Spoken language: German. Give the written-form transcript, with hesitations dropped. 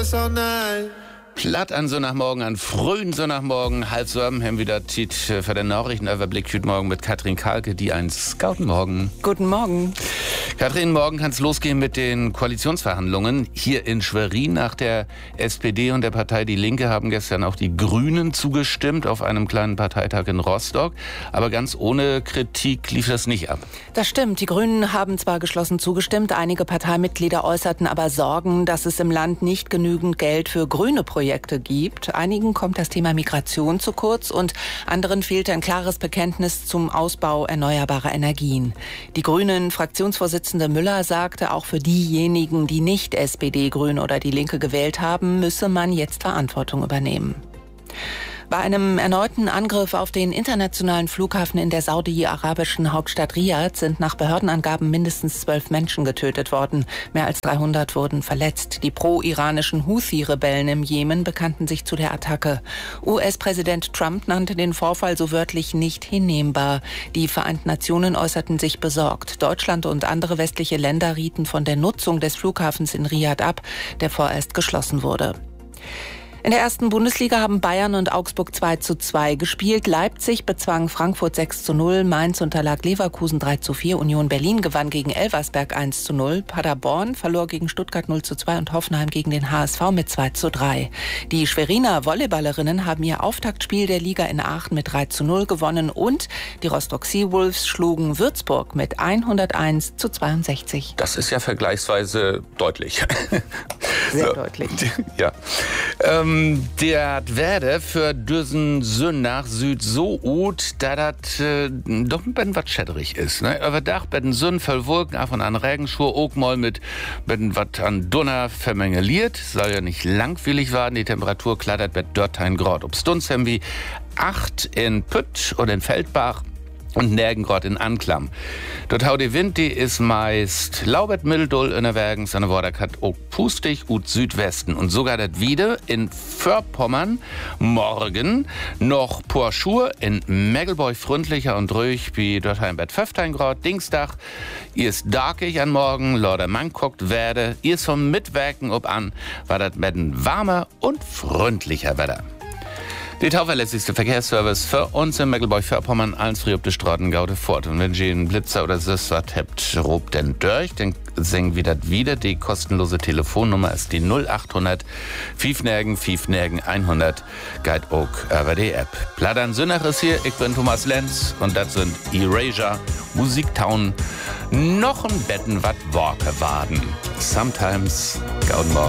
us all night. Platt an Sonntagmorgen, an frühen Sonntagmorgen, 6:30 haben wir da Zeit für den Nachrichtenüberblick heute Morgen mit Katrin Kahlke, die eins. Guten Morgen. Guten Morgen. Katrin, morgen kann es losgehen mit den Koalitionsverhandlungen hier in Schwerin. Nach der SPD und der Partei Die Linke haben gestern auch die Grünen zugestimmt auf einem kleinen Parteitag in Rostock. Aber ganz ohne Kritik lief das nicht ab. Das stimmt. Die Grünen haben zwar geschlossen zugestimmt, einige Parteimitglieder äußerten aber Sorgen, dass es im Land nicht genügend Geld für grüne Projekte gibt. Einigen kommt das Thema Migration zu kurz und anderen fehlte ein klares Bekenntnis zum Ausbau erneuerbarer Energien. Die Grünen-Fraktionsvorsitzende Müller sagte, auch für diejenigen, die nicht SPD, Grüne oder Die Linke gewählt haben, müsse man jetzt Verantwortung übernehmen. Bei einem erneuten Angriff auf den internationalen Flughafen in der saudi-arabischen Hauptstadt Riad sind nach Behördenangaben mindestens 12 Menschen getötet worden. Mehr als 300 wurden verletzt. Die pro-iranischen Houthi-Rebellen im Jemen bekannten sich zu der Attacke. US-Präsident Trump nannte den Vorfall so wörtlich nicht hinnehmbar. Die Vereinten Nationen äußerten sich besorgt. Deutschland und andere westliche Länder rieten von der Nutzung des Flughafens in Riad ab, der vorerst geschlossen wurde. In der ersten Bundesliga haben Bayern und Augsburg 2:2 gespielt. Leipzig bezwang Frankfurt 6:0, Mainz unterlag Leverkusen 3:4, Union Berlin gewann gegen Elversberg 1:0, Paderborn verlor gegen Stuttgart 0:2 und Hoffenheim gegen den HSV mit 2:3. Die Schweriner Volleyballerinnen haben ihr Auftaktspiel der Liga in Aachen mit 3:0 gewonnen und die Rostock Seawolves schlugen Würzburg mit 101:62. Das ist ja vergleichsweise deutlich. Sehr deutlich. Ja. Der Werde für Düsen Sünn nach Süd so gut, da das doch ein bisschen was schädrig ist. Ne? Aber Dach, betten Sünn, voll Wolken, ab und an Regenschur, auch mal mit betten was an Donner vermengeliert. Soll ja nicht langweilig werden. Die Temperatur klattert bei dort ein Grad. Ob Stunz haben wie 8 in Pütt oder in Feldbach. Und Nergengrad in Anklam. Dort hau die Wind, die ist meist laubet mitteldull in der Wergens, an der Vorderkant auch pustig ut Südwesten. Und sogar das wieder in Vorpommern morgen noch pur Schur in Meggelborg freundlicher und ruhig wie dort ein Bett 15 Grad. Dienstag, ihr ist darkig an morgen, Lorder Mann guckt werde, ihr ist vom Mitwerken ob an, war das Betten warmer und freundlicher Wetter. Die tauverlässigste Verkehrsservice für uns in Mecklenburg-Vorpommern, allen früh auf die Straßen gaude fort. Und wenn ihr einen Blitzer oder so was habt, robt den durch, dann singen wir das wieder. Die kostenlose Telefonnummer ist die 0800 5 100, Guide auch über die App. Plattern Sünnach ist hier, ich bin Thomas Lenz und das sind Erasure, Musiktown, noch ein Betten wat Worte waden. Sometimes, gauden morgen.